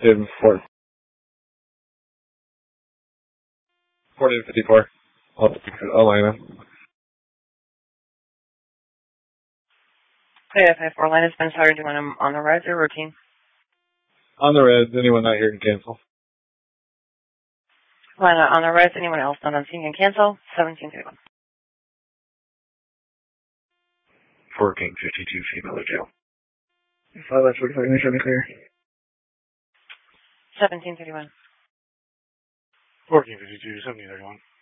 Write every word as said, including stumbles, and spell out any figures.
in Fort. fourteen fifty-four. Atlanta. Okay, five four line has been started. Do you want them on the res or routine? On the res, anyone not here can cancel. Line on the res, anyone else not on scene can cancel. seventeen thirty-one. fourteen fifty-two, female to jail. Five left, forty-five, make sure clear. seventeen thirty-one. fourteen fifty-two, seventeen thirty-one.